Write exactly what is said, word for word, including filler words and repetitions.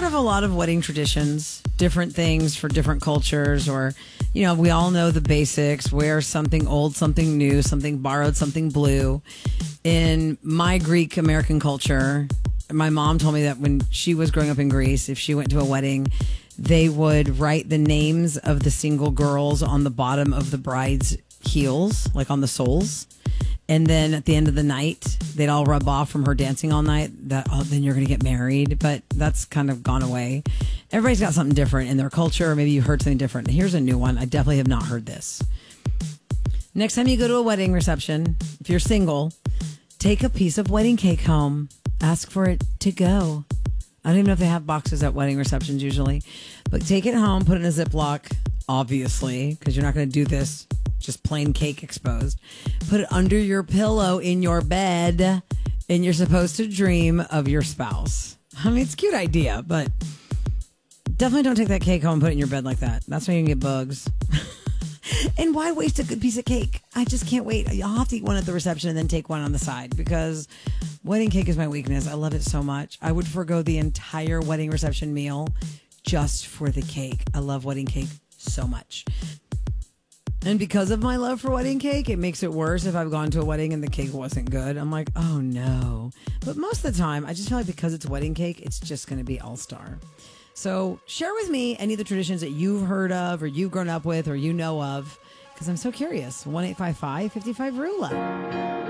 of a lot of wedding traditions, different things for different cultures, or, you know, we all know the basics, wear something old, something new, something borrowed, something blue. In my Greek American culture, my mom told me that when she was growing up in Greece, if she went to a wedding, they would write the names of the single girls on the bottom of the bride's heels, like on the soles. And then at the end of the night, they'd all rub off from her dancing all night that, oh, then you're going to get married. But that's kind of gone away. Everybody's got something different in their culture. Or maybe you heard something different. Here's a new one. I definitely have not heard this. Next time you go to a wedding reception, if you're single, take a piece of wedding cake home. Ask for it to go. I don't even know if they have boxes at wedding receptions usually. But take it home, put it in a Ziploc, obviously, because you're not going to do this just plain cake exposed. Put it under your pillow in your bed, and you're supposed to dream of your spouse. I mean, it's a cute idea, but definitely don't take that cake home and put it in your bed like that. That's why you can get bugs. And why waste a good piece of cake? I just can't wait. I'll have to eat one at the reception and then take one on the side, because wedding cake is my weakness. I love it so much. I would forgo the entire wedding reception meal just for the cake. I love wedding cake so much. And because of my love for wedding cake, it makes it worse if I've gone to a wedding and the cake wasn't good. I'm like, oh no. But most of the time, I just feel like because it's wedding cake, it's just going to be all-star. So share with me any of the traditions that you've heard of or you've grown up with or you know of, because I'm so curious. one eight five five, five five, R U L A.